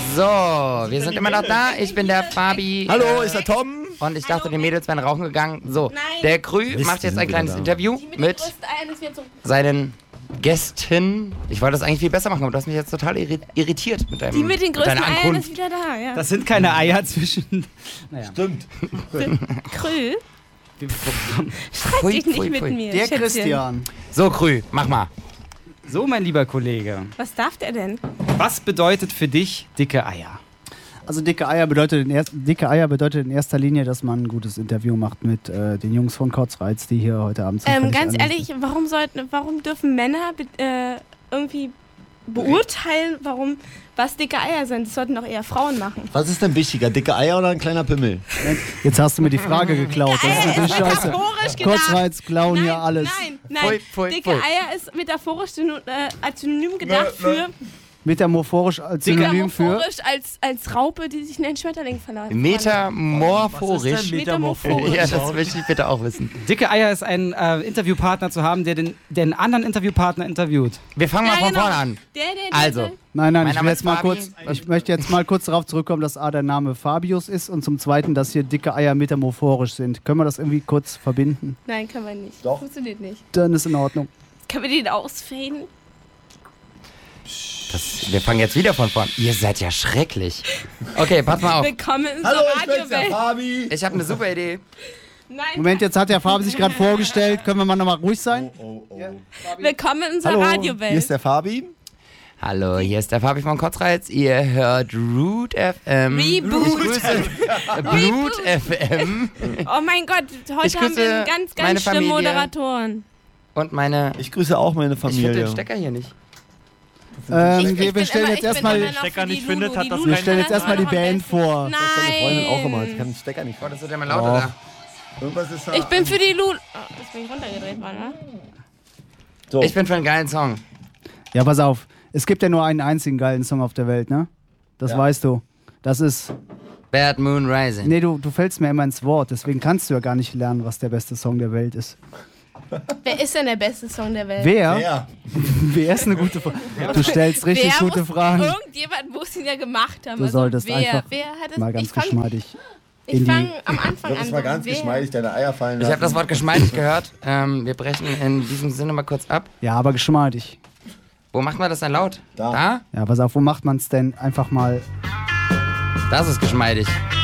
So, wir sind immer noch da. Ich bin der Fabi. Hallo, ist der Tom? Und ich dachte, die Mädels wären rauchen gegangen. So, der Krü macht jetzt ein kleines Interview mit seinen Gästen. Ich wollte das eigentlich viel besser machen, aber du hast mich jetzt total irritiert mit deinem Die mit den größten deiner Eiern Ankunft. ist wieder da, ja. Das sind keine Eier zwischen... Naja. Stimmt. Krü, streit dich nicht mit mir. Der Schätzchen. Christian. So, Krü, mach mal. So, mein lieber Kollege, Was darf der denn? was bedeutet für dich dicke Eier? Also dicke Eier bedeutet in erster Linie, dass man ein gutes Interview macht mit den Jungs von Kotzreiz, die hier heute Abend sind. Ganz ehrlich, warum dürfen Männer irgendwie beurteilen, was dicke Eier sind? Das sollten doch eher Frauen machen. Was ist denn wichtiger, dicke Eier oder ein kleiner Pimmel? Jetzt hast du mir die Frage geklaut. Das ist natürlich scheiße. metaphorisch gedacht. Kotzreiz klauen hier alles. Nein. Pfui. Dicke Eier ist metaphorisch als Synonym gedacht für... Metamorphorisch als Synonym für. Metamorphorisch als Raupe, die sich in den Schmetterling verläuft. Metamorphorisch. Metamorphorisch. Ja, das möchte ich bitte auch wissen. Dicke Eier ist ein Interviewpartner zu haben, der den anderen Interviewpartner interviewt. Wir fangen mal von genau. vorne an. Der. Also, Nein, Mein ich Name ist Fabi. möchte jetzt mal kurz darauf zurückkommen, dass A, der Name Fabius ist und zum Zweiten, dass hier dicke Eier metamorphorisch sind. Können wir das irgendwie kurz verbinden? Nein, können wir nicht. Doch. Funktioniert nicht. Dann ist in Ordnung. Können wir den ausfaden? wir fangen jetzt wieder von vorne. Ihr seid ja schrecklich. Okay, pass mal auf. Willkommen in Hallo, unserer ich bin's, der Radiowelt. Fabi. Ich habe eine super Idee. Nein, Moment, jetzt hat der Fabi sich gerade vorgestellt. Können wir mal nochmal ruhig sein? Oh. willkommen in unserer Hallo, hier Radiowelt. ist der Fabi. Hallo, hier ist der Fabi von Kotzreiz. Ihr hört Root FM. Reboot. Ich grüße Blut FM Oh mein Gott, Ich heute haben wir grüße einen meine ganz schlimmen Familie. Moderatoren. und meine... Ich grüße auch meine Ich finde Familie. den Stecker hier nicht. Wir stellen jetzt erstmal Stecker nicht findet, hat das wir stellen jetzt erstmal die Band vor. Nein. Meine Freundin auch immer. Ich kann den Stecker nicht. Oh, das wird ja mal lauter da. Irgendwas ist da. Ich bin für die Lulu. Oh, das bin ich runtergedreht worden, ne? So. Ich bin für einen geilen Song. Ja, pass auf. Es gibt ja nur einen einzigen geilen Song auf der Welt, ne? Das weißt du. Das ist... Bad Moon Rising. Nee, du fällst mir immer ins Wort. Deswegen kannst du ja gar nicht lernen, was der beste Song der Welt ist. Wer ist denn der beste Song der Welt? Wer? Ja. Wer ist eine gute Frage? Du stellst richtig Wer gute muss, Fragen. Irgendjemand muss ihn ja gemacht haben. Du solltest wer? einfach Wer hat es? mal ganz geschmeidig. Ich fange am Anfang Das an. war ganz Wer? geschmeidig, deine Eier fallen Ich habe lassen. das Wort geschmeidig gehört. Wir brechen in diesem Sinne mal kurz ab. Ja, aber geschmeidig. Wo macht man das denn laut? Da. Ja, pass auf, wo macht man es denn? Einfach mal... Das ist geschmeidig.